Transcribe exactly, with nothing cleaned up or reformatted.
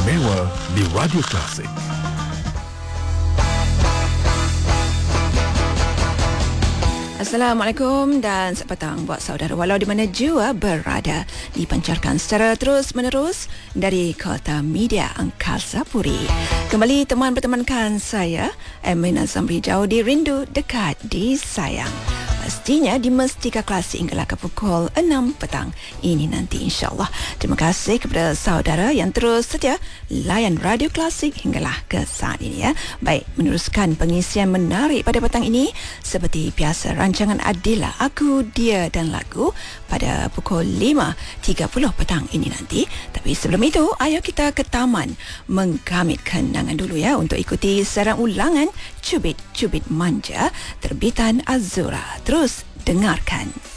istimewa di Radio Klasik. Assalamualaikum dan selamat petang buat saudara walau di mana jua berada, dipancarkan secara terus-menerus dari Kota Media Angkasa Puri. Kembali teman bertemankan saya, Emina Zamri, jauh di rindu, dekat di sayang. Pastinya di Mestika Klasik hinggalah ke pukul enam petang ini nanti, insyaAllah. Terima kasih kepada saudara yang terus setia layan Radio Klasik hinggalah ke saat ini ya. Baik, meneruskan pengisian menarik pada petang ini seperti biasa, rancangan Adila, Aku, Dia dan Lagu pada pukul lima tiga puluh petang ini nanti. Tapi sebelum itu, ayo kita ke taman menggamit kenangan dulu ya untuk ikuti siaran ulangan Cubit Cubit Manja terbitan Azura. Terus dengarkan.